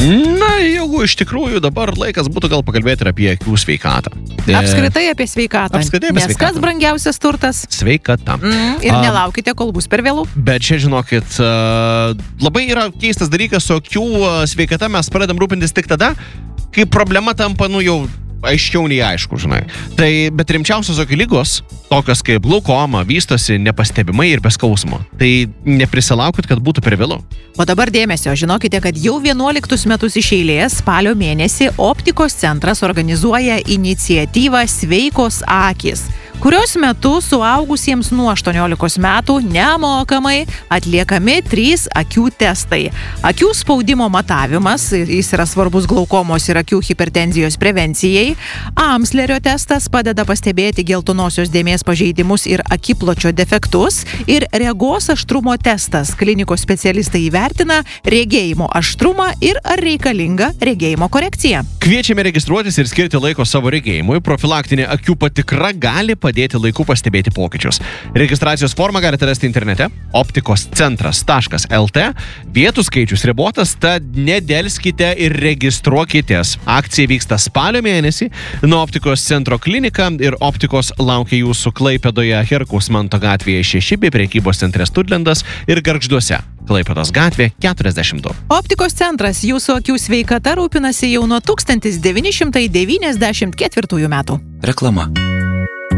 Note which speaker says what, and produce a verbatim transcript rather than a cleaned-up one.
Speaker 1: Na, jeigu iš tikrųjų dabar laikas būtų gal pakalbėti ir apie akių sveikatą.
Speaker 2: Apskritai apie sveikatą.
Speaker 1: Apskritai apie
Speaker 2: Nes
Speaker 1: sveikatą.
Speaker 2: kas brangiausias turtas?
Speaker 1: Sveikata.
Speaker 2: Mm, ir
Speaker 1: A,
Speaker 2: nelaukite, kol bus per vėlų.
Speaker 1: Bet čia, žinokit, a, labai yra keistas dalykas, su akių a, sveikata mes pradedam rūpintis tik tada, kai problema tampa, nu jau aiškiau nei aišku, žinai. Tai, bet rimčiausios akių lygos, tokios kaip glaukoma, vystosi nepastebimai ir be skausmo. Tai neprisilaukit, kad būtų per vėlu.
Speaker 2: O dabar dėmesio, žinokite, kad jau vienuoliktus metus iš eilės spalio mėnesį Optikos centras organizuoja iniciatyvą Sveikos akys, kurios metu suaugusiems nuo aštuoniolikos metų nemokamai atliekami trys akių testai. Akių spaudimo matavimas, jis yra svarbus glaukomos ir akių hipertenzijos prevencijai. Amslerio testas padeda pastebėti geltonosios dėmės pažeidimus ir akipločio defektus. Ir regos aštrumo testas. Klinikos specialistai įvertina regėjimo aštrumą ir ar reikalinga regėjimo korekcija.
Speaker 1: Kviečiame registruotis ir skirti laiko savo regėjimui. Profilaktinė akių patikra gali padėti laiku pastebėti pokyčius. Registracijos formą galite rasti internete optikoscentras taškas lt. Vietų skaičius ribotas, tad nedelskite ir registruokitės. Akcija vyksta spalio mėnesį. Nuo Optikos centro klinika ir Optikos laukia jūsų Klaipėdoje Herkaus Manto gatvėje šeši bei prekybos centre Studlendas ir Gargžduose Klaipėdos gatvė keturiasdešimt du.
Speaker 2: Optikos centras jūsų akių sveikata rūpinasi jau nuo tūkstantis devyni šimtai devyniasdešimt ketvirtųjų metų.
Speaker 3: Reklama.